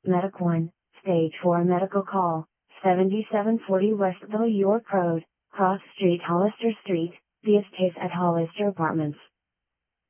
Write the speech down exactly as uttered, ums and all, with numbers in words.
Medic one, Stage four medical call, seventy-seven forty West The York Road, Cross Street Hollister Street, The Estates at Hollister Apartments.